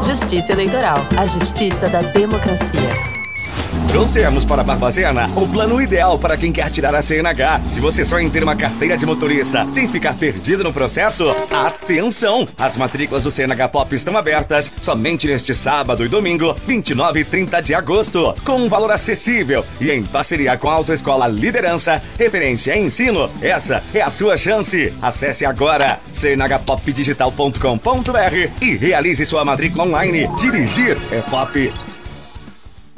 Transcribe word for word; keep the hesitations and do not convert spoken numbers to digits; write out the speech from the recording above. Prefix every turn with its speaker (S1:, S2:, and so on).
S1: Justiça Eleitoral, a justiça da democracia.
S2: Trouxemos para Barbacena o plano ideal para quem quer tirar a C N H. Se você sonha em ter uma carteira de motorista sem ficar perdido no processo, atenção! As matrículas do C N H Pop estão abertas somente neste sábado e domingo, vinte e nove e trinta de agosto, com um valor acessível e em parceria com a Autoescola Liderança, referência em ensino. Essa é a sua chance. Acesse agora c n h pop digital ponto com ponto b r e realize sua matrícula online. Dirigir é pop.